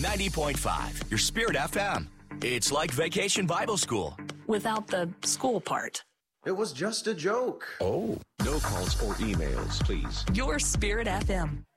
90.5, your Spirit FM. It's like Vacation Bible School. Without the school part. It was just a joke. Oh. No calls or emails, please. Your Spirit FM.